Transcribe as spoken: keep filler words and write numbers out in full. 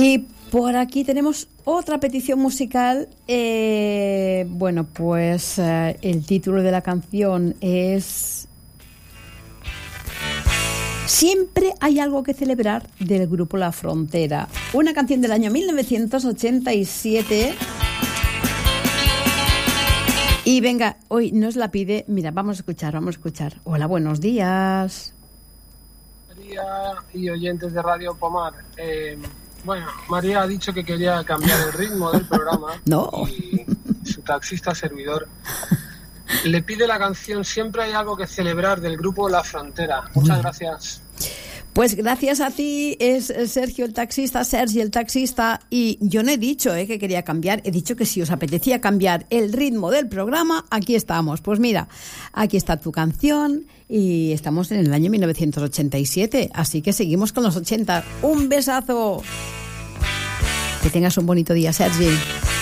Y por aquí tenemos otra petición musical. Eh, bueno, pues eh, el título de la canción es Siempre hay algo que celebrar, del grupo La Frontera. Una canción del año mil novecientos ochenta y siete. Y venga, hoy nos la pide. Mira, vamos a escuchar, vamos a escuchar. Hola, buenos días. María y oyentes de Radio Pomar. Eh, bueno, María ha dicho que quería cambiar el ritmo del programa. No. Y su taxista servidor le pide la canción Siempre hay algo que celebrar, del grupo La Frontera. Muchas gracias. Pues gracias a ti, es Sergio el taxista, Sergi el taxista, y yo no he dicho eh, que quería cambiar, he dicho que si os apetecía cambiar el ritmo del programa, aquí estamos. Pues mira, aquí está tu canción y estamos en el año mil novecientos ochenta y siete, así que seguimos con los ochenta. ¡Un besazo! Que tengas un bonito día, Sergi.